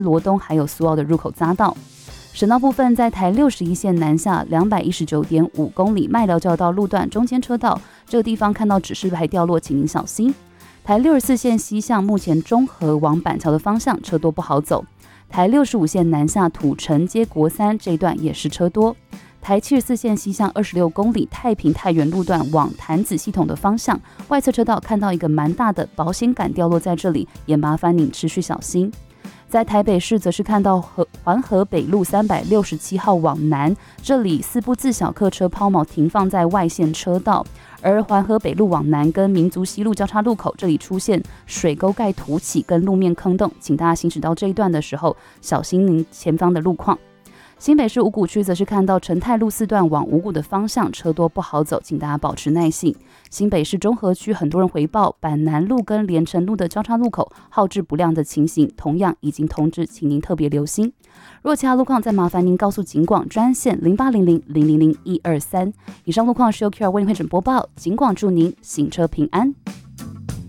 罗东还有苏澳的入口匝道。省道部分，在台61线南下219.5公里麦寮交流道路段中间车道，这个地方看到指示牌掉落，请您小心。台64线西向目前中和往板桥的方向车多不好走。台65线南下土城接国三这一段也是车多。台74线西向26公里太平太原路段往潭子系统的方向，外侧车道看到一个蛮大的保险杆掉落在这里，也麻烦您持续小心。在台北市则是看到环河北路367号往南，这里4部自小客车抛锚停放在外线车道，而环河北路往南跟民族西路交叉路口这里出现水沟盖凸起跟路面坑洞，请大家行驶到这一段的时候小心您前方的路况。新北市五股区则是看到成泰路4段往五股的方向车多不好走，请大家保持耐性。新北市中和区很多人回报板南路跟连城路的交叉路口号志不亮的情形，同样已经通知，请您特别留心。若其他路况，再麻烦您告诉警广专线0800-000-123。以上路况是由 QR 为您会诊播报，警广祝您行车平安。